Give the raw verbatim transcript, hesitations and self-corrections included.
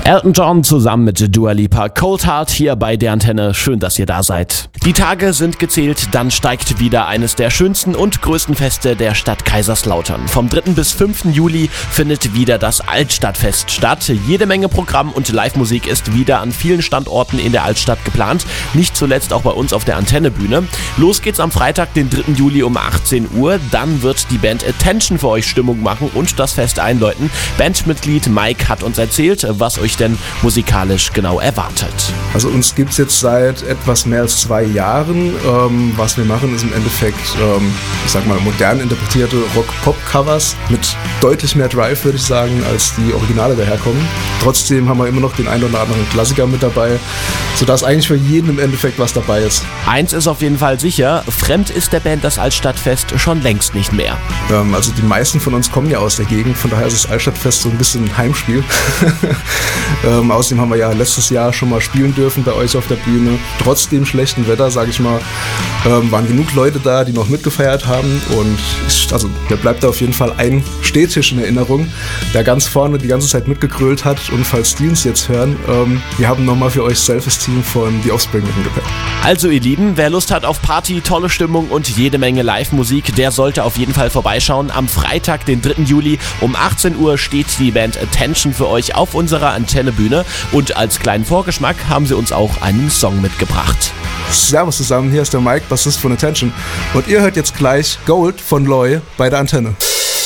Elton John zusammen mit Dua Lipa, Cold Heart hier bei der Antenne. Schön, dass ihr da seid. Die Tage sind gezählt, dann steigt wieder eines der schönsten und größten Feste der Stadt Kaiserslautern. Vom dritten bis fünften Juli findet wieder das Altstadtfest statt. Jede Menge Programm und Live-Musik ist wieder an vielen Standorten in der Altstadt geplant. Nicht zuletzt auch bei uns auf der Antennebühne. Los geht's am Freitag, den dritten Juli um achtzehn Uhr. Dann wird die Band Attention für euch Stimmung machen und das Fest einläuten. Bandmitglied Mike hat uns erzählt, was euch denn musikalisch genau erwartet. Also uns gibt es jetzt seit etwas mehr als zwei Jahren. Ähm, was wir machen, ist im Endeffekt, ähm, ich sag mal, modern interpretierte Rock-Pop-Covers mit deutlich mehr Drive, würde ich sagen, als die Originale daherkommen. Trotzdem haben wir immer noch den einen oder anderen Klassiker mit dabei, sodass eigentlich für jeden im Endeffekt was dabei ist. Eins ist auf jeden Fall sicher, fremd ist der Band das Altstadtfest schon längst nicht mehr. Ähm, also die meisten von uns kommen ja aus der Gegend, von daher ist das Altstadtfest so ein bisschen ein Heimspiel. ähm, außerdem haben wir ja letztes Jahr schon mal spielen dürfen bei euch auf der Bühne. Trotz dem schlechten Wetter, sage ich mal, ähm, waren genug Leute da, die noch mitgefeiert haben und ich, also mir bleibt da auf jeden Fall ein Stehtisch in Erinnerung, der ganz vorne die ganze Zeit mitgegrölt hat und falls die uns jetzt hören, ähm, wir haben nochmal für euch Self-Esteem von The Offspring mit dem Gepäck. Also ihr Lieben, wer Lust hat auf Party, tolle Stimmung und jede Menge Live-Musik, der sollte auf jeden Fall vorbeischauen. Am Freitag, den dritten Juli um achtzehn Uhr steht die Band Attention für euch auf unserer Antennebühne und als kleinen Vorgeschmack haben sie uns auch einen Song mitgebracht. Servus zusammen, hier ist der Mike, Bassist von Attention und ihr hört jetzt gleich Gold von Loy bei der Antenne.